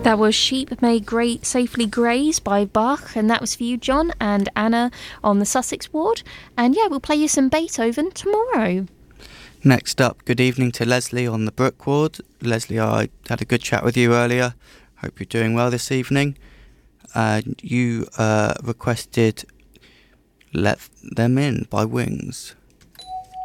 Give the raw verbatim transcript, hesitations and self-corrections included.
That was Sheep May Gra- Safely Graze by Bach, and that was for you, John and Anna on the Sussex ward. And yeah, we'll play you some Beethoven tomorrow. Next up, good evening to Leslie on the Brook ward. Leslie, I had a good chat with you earlier. Hope you're doing well this evening. Uh, you uh, requested Let Them In by Wings.